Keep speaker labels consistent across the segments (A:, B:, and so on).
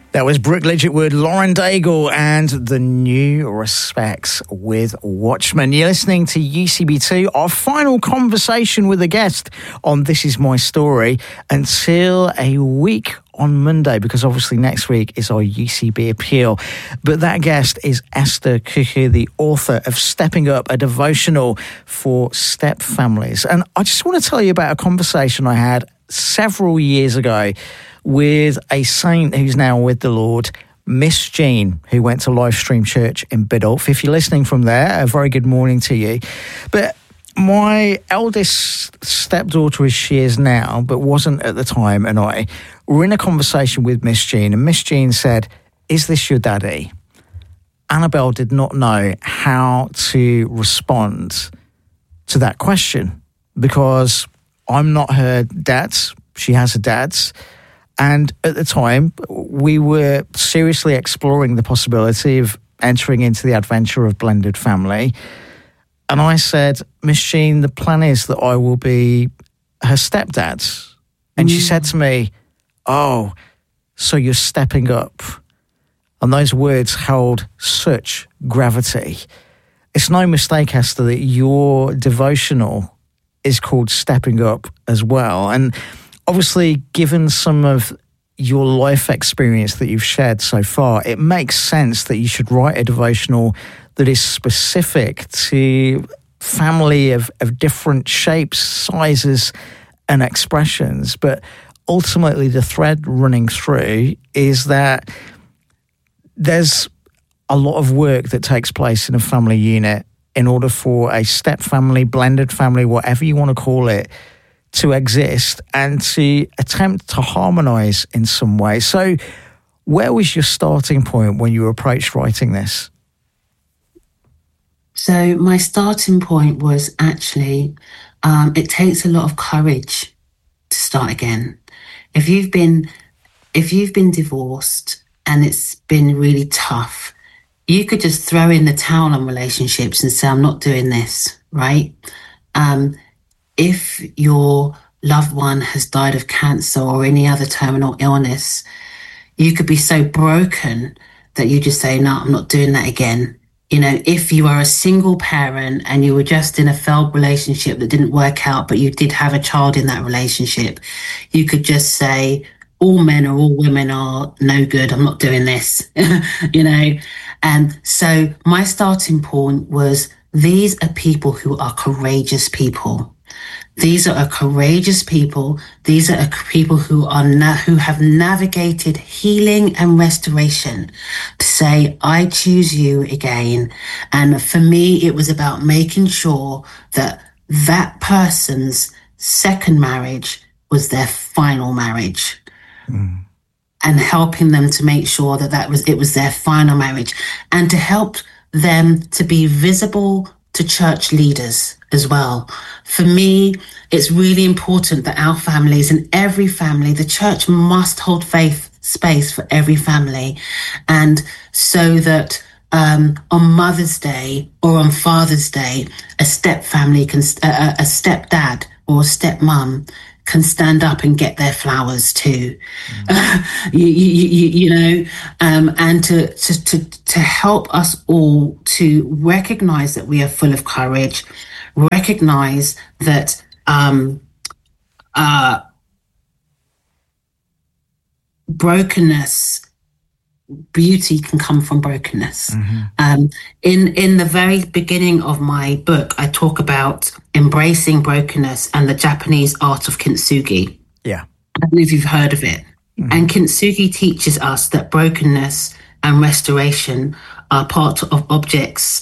A: That was Brooke Lidgetwood, Lauren Daigle, and The New Respects with Watchmen. You're listening to UCB2, our final conversation with a guest on This Is My Story, until a week on Monday, because obviously next week is our UCB appeal. But that guest is Esther Cuckoo, the author of Stepping Up, a devotional for step families. And I just want to tell you about a conversation I had several years ago with a saint who's now with the Lord, Miss Jean, who went to Livestream Church in Biddulph. If you're listening from there, a very good morning to you. But my eldest stepdaughter, as she is now, but wasn't at the time, and I were in a conversation with Miss Jean, and Miss Jean said, "Is this your daddy?" Annabelle did not know how to respond to that question, because I'm not her dad. She has a dad. And at the time, we were seriously exploring the possibility of entering into the adventure of blended family. And I said, "Miss Jean, the plan is that I will be her stepdad." And she said to me, "Oh, so you're stepping up." And those words held such gravity. It's no mistake, Esther, that your devotional is called Stepping Up as well. And obviously, given some of your life experience that you've shared so far, it makes sense that you should write a devotional that is specific to family of different shapes, sizes, and expressions. But ultimately, the thread running through is that there's a lot of work that takes place in a family unit in order for a step family, blended family, whatever you want to call it, to exist and to attempt to harmonise in some way. So where was your starting point when you approached writing this?
B: So my starting point was actually, it takes a lot of courage to start again. If you've been divorced and it's been really tough, you could just throw in the towel on relationships and say, "I'm not doing this," right? If your loved one has died of cancer or any other terminal illness, you could be so broken that you just say, "No, I'm not doing that again." You know, if you are a single parent and you were just in a failed relationship that didn't work out, but you did have a child in that relationship, you could just say, "All men or all women are no good. I'm not doing this," you know? And so my starting point was, these are people who are courageous people. These are courageous people. These are people who have navigated healing and restoration to say, "I choose you again." And for me, it was about making sure that that person's second marriage was their final marriage. And helping them to make sure that it was their final marriage, and to help them to be visible to church leaders as well. For me, it's really important that our families, and every family, the church must hold faith space for every family. And so that on Mother's Day or on Father's Day, a step family a stepdad or a stepmom can stand up and get their flowers too. You know, and to help us all to recognize that we are full of courage, recognize that brokenness, beauty can come from brokenness. In the very beginning of my book, I talk about embracing brokenness and the Japanese art of kintsugi.
A: Yeah.
B: I don't know if you've heard of it. And kintsugi teaches us that brokenness and restoration are part of objects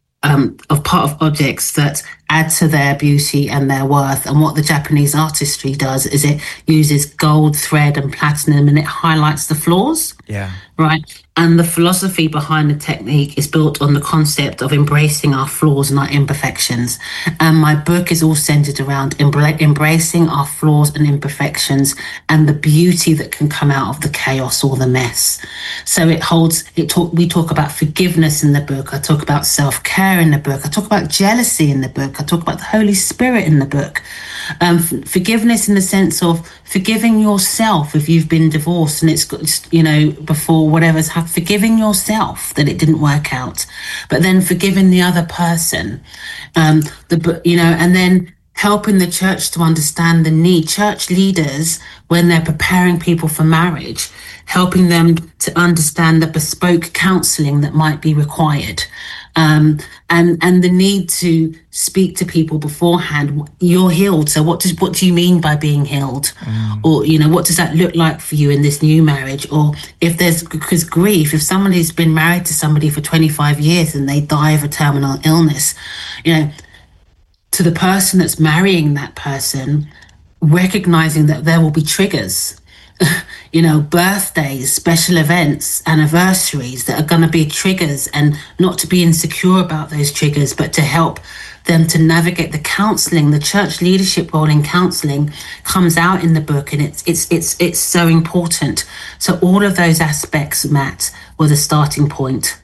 B: that add to their beauty and their worth. And what the Japanese artistry does is it uses gold thread and platinum, and it highlights the flaws.
A: Yeah.
B: Right. And the philosophy behind the technique is built on the concept of embracing our flaws and our imperfections. And my book is all centered around embracing our flaws and imperfections and the beauty that can come out of the chaos or the mess. So we talk about forgiveness in the book. I talk about self-care in the book. I talk about jealousy in the book. I talk about the Holy Spirit in the book. Forgiveness in the sense of forgiving yourself if you've been divorced and it's got, before whatever's happened, forgiving yourself that it didn't work out, but then forgiving the other person, and then helping the church to understand the need. Church leaders, when they're preparing people for marriage, helping them to understand the bespoke counselling that might be required, and the need to speak to people beforehand. You're healed, so what do you mean by being healed? Or what does that look like for you in this new marriage? Or because grief, if somebody's been married to somebody for 25 years and they die of a terminal illness, to the person that's marrying that person, recognizing that there will be triggers, birthdays, special events, anniversaries that are going to be triggers, and not to be insecure about those triggers, but to help them to navigate the counseling. The church leadership role in counseling comes out in the book, and it's so important. So all of those aspects, Matt, were the starting point.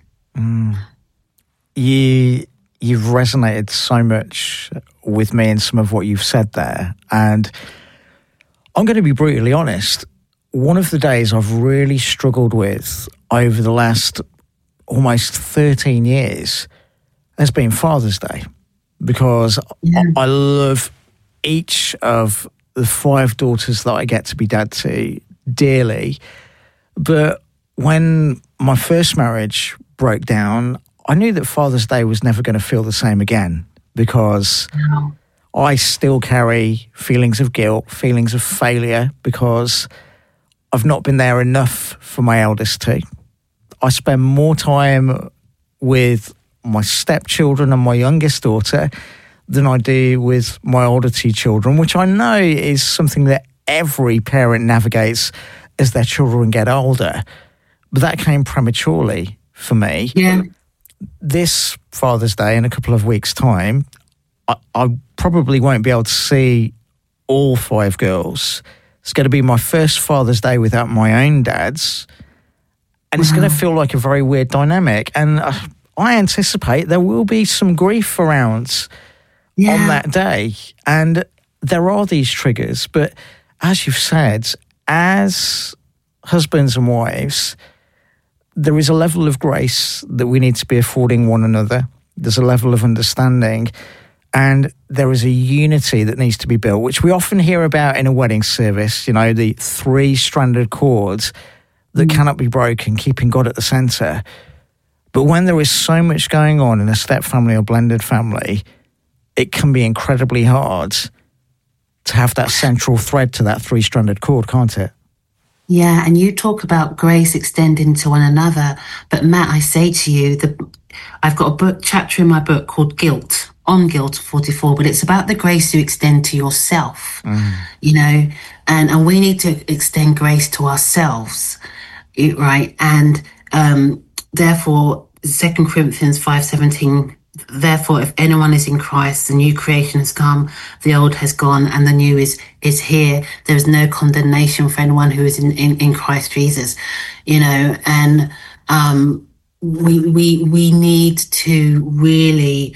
A: You've resonated so much with me in some of what you've said there. And I'm going to be brutally honest. One of the days I've really struggled with over the last almost 13 years has been Father's Day, because I love each of the 5 daughters that I get to be dad to dearly. But when my first marriage broke down, I knew that Father's Day was never going to feel the same again, because I still carry feelings of guilt, feelings of failure, because I've not been there enough for my eldest two. I spend more time with my stepchildren and my youngest daughter than I do with my older 2 children, which I know is something that every parent navigates as their children get older. But that came prematurely for me.
B: Yeah.
A: This Father's Day, in a couple of weeks' time, I probably won't be able to see all 5 girls. It's going to be my first Father's Day without my own dads, and it's going to feel like a very weird dynamic. And I anticipate there will be some grief around on that day, and there are these triggers. But as you've said, as husbands and wives, there is a level of grace that we need to be affording one another. There's a level of understanding, and there is a unity that needs to be built, which we often hear about in a wedding service, the 3-stranded cords that cannot be broken, keeping God at the centre. But when there is so much going on in a step family or blended family, it can be incredibly hard to have that central thread to that 3-stranded cord, can't it?
B: Yeah, and you talk about grace extending to one another. But Matt, I say to you, I've got a chapter in my book called Guilt, on Guilt 44, but it's about the grace you extend to yourself, and we need to extend grace to ourselves, right? And therefore, 2 Corinthians 5:17, therefore, if anyone is in Christ, the new creation has come, the old has gone, and the new is here. There is no condemnation for anyone who is in Christ Jesus, and we need to really.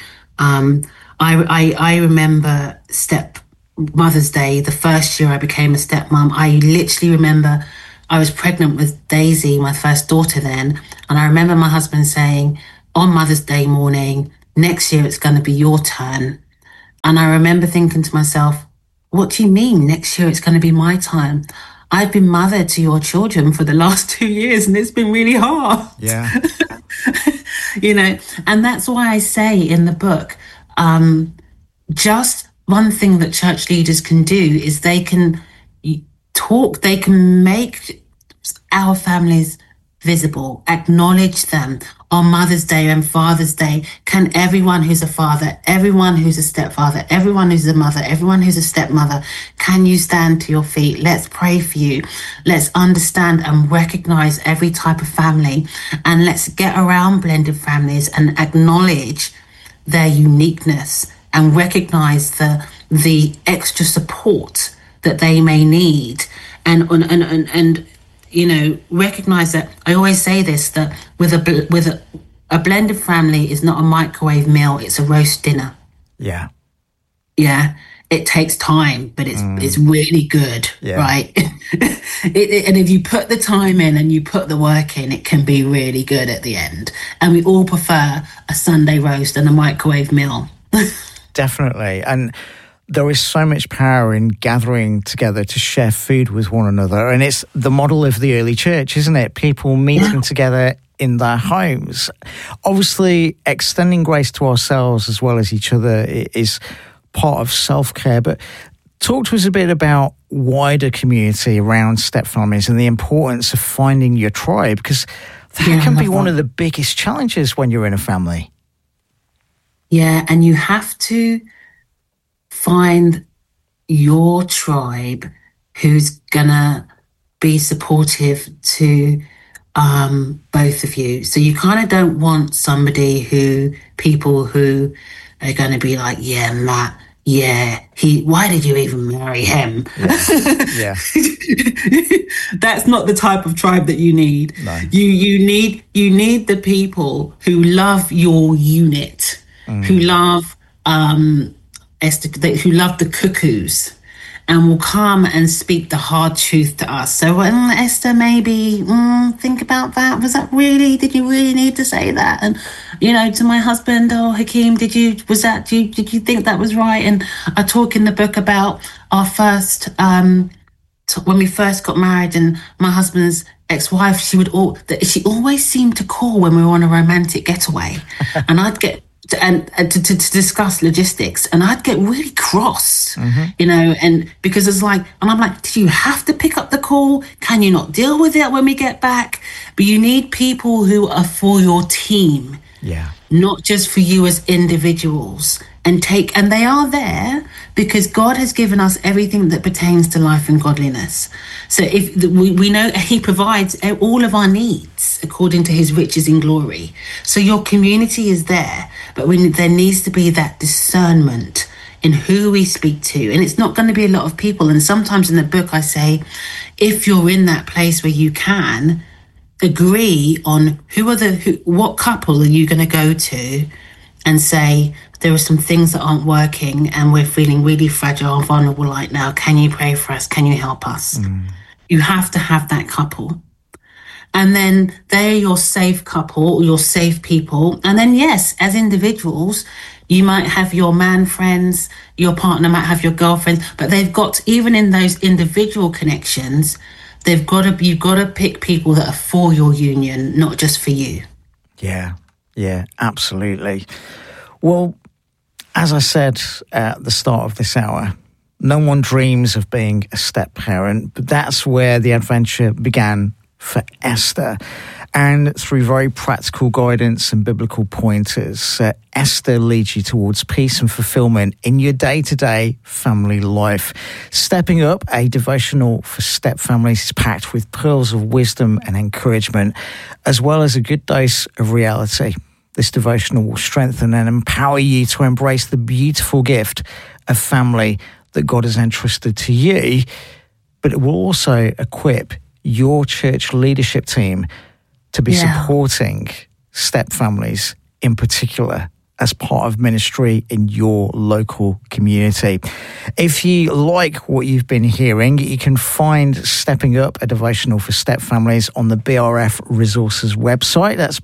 B: I remember Mother's Day, the first year I became a stepmom. I literally remember I was pregnant with Daisy, my first daughter then, and I remember my husband saying on Mother's Day morning, next year it's going to be your turn. And I remember thinking to myself, what do you mean next year it's going to be my time? I've been mother to your children for the last 2 years, and it's been really hard.
A: Yeah.
B: And that's why I say in the book, just one thing that church leaders can do is they can make our families visible, acknowledge them on Mother's Day and Father's Day. Can everyone who's a father, everyone who's a stepfather, everyone who's a mother, everyone who's a stepmother, can you stand to your feet? Let's pray for you. Let's understand and recognize every type of family, and let's get around blended families and acknowledge their uniqueness and recognize the extra support that they may need, and recognize that. I always say this, that with a blended family is not a microwave meal, it's a roast dinner.
A: Yeah.
B: Yeah. it takes time, but it's really good, right? And if you put the time in and you put the work in, it can be really good at the end. And we all prefer a Sunday roast and a microwave meal.
A: Definitely. And there is so much power in gathering together to share food with one another. And it's the model of the early church, isn't it? People meeting together in their homes. Obviously, extending grace to ourselves as well as each other is part of self-care, but talk to us a bit about wider community around step families and the importance of finding your tribe, because that can be one of the biggest challenges when you're in a family.
B: Yeah, and you have to find your tribe who's gonna be supportive to both of you. So you kind of don't want people who are going to be like, yeah, Matt, why did you even marry him?
A: Yeah.
B: That's not the type of tribe that you need.
A: No.
B: You need the people who love your unit, who love who love the cuckoos, and will come and speak the hard truth to us. So, Esther, maybe think about that. Did you really need to say that? And, to my husband, Hakeem, did you think that was right? And I talk in the book about our first, when we first got married, and my husband's ex-wife, she always seemed to call when we were on a romantic getaway. And I'd get, and to discuss logistics, and I'd get really cross, and because it's like, and I'm like, do you have to pick up the call? Can you not deal with it when we get back? But you need people who are for your team, not just for you as individuals, and they are there because God has given us everything that pertains to life and godliness. So if we know He provides all of our needs according to His riches in glory. So your community is there, but there needs to be that discernment in who we speak to. And it's not going to be a lot of people. And sometimes in the book I say, if you're in that place where you can agree on what couple are you going to go to and say, there are some things that aren't working and we're feeling really fragile and vulnerable right now. Can you pray for us? Can you help us? You have to have that couple. And then they're your safe couple, your safe people. And then, yes, as individuals, you might have your man friends, your partner might have your girlfriends, but they've got, even in those individual connections, you've got to pick people that are for your union, not just for you.
A: Yeah, absolutely. Well, as I said at the start of this hour, no one dreams of being a step parent, but that's where the adventure began for Esther. And through very practical guidance and biblical pointers, Esther leads you towards peace and fulfillment in your day-to-day family life. Stepping Up, a devotional for step families, is packed with pearls of wisdom and encouragement, as well as a good dose of reality. This devotional will strengthen and empower you to embrace the beautiful gift of family that God has entrusted to you, but it will also equip your church leadership team to be supporting step families in particular as part of ministry in your local community. If you like what you've been hearing, you can find Stepping Up, a devotional for step families, on the BRF Resources website. That's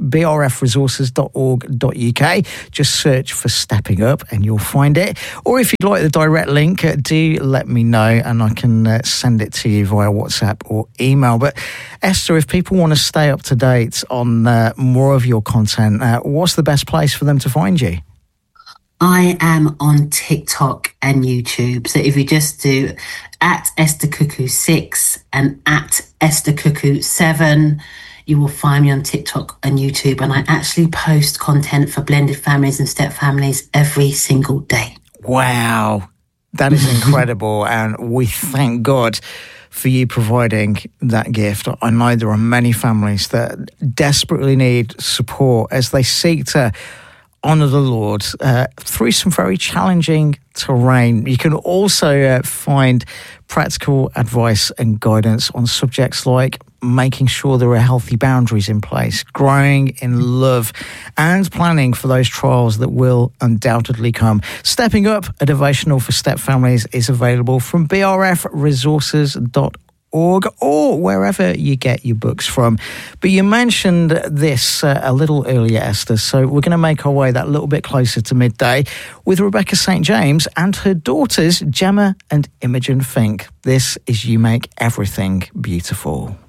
A: brfresources.org.uk. Just search for Stepping Up and you'll find it. Or if you'd like the direct link, do let me know and I can send it to you via WhatsApp or email. But Esther, if people want to stay up to date on more of your content, what's the best place for them to find you?
B: I am on TikTok and YouTube. So if you just do at Esther Cuckoo 6 and at Esther Cuckoo 7, you will find me on TikTok and YouTube. And I actually post content for blended families and step families every single day.
A: Wow, that is incredible. And we thank God for you providing that gift. I know there are many families that desperately need support as they seek to honour the Lord through some very challenging terrain. You can also find practical advice and guidance on subjects like making sure there are healthy boundaries in place, growing in love, and planning for those trials that will undoubtedly come. Stepping Up, a devotional for step families, is available from brfresources.org or wherever you get your books from. But you mentioned this a little earlier, Esther, so we're going to make our way that little bit closer to midday with Rebecca St. James and her daughters, Gemma and Imogen Fink. This is You Make Everything Beautiful.